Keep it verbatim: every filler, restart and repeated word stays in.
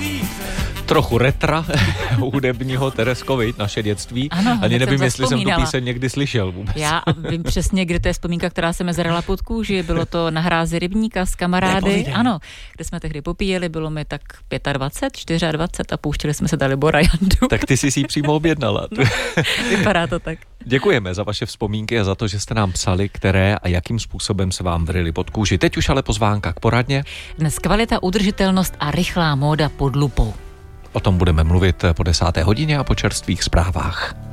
Trochu retra hudebního, Teresko, viď, naše dětství. Ano, ani nevím, jestli jsem tu vzpomínala. píseň někdy slyšel vůbec. Já vím přesně, kdy to je vzpomínka, která se mi zrala pod kůži. Bylo to na hrázi Rybníka s kamarády. Nepovídej. Ano, kde jsme tehdy popíjeli, bylo mi tak dvacet pět, dvacet čtyři a pouštěli jsme se Dalibora Jandu. Tak ty jsi si ji přímo objednala. No, vypadá to tak. Děkujeme za vaše vzpomínky a za to, že jste nám psali, které a jakým způsobem se vám vryly pod kůži. Teď už ale pozvánka k poradně. Dnes kvalita, udržitelnost a rychlá móda pod lupou. O tom budeme mluvit po desáté hodině a po čerstvých zprávách.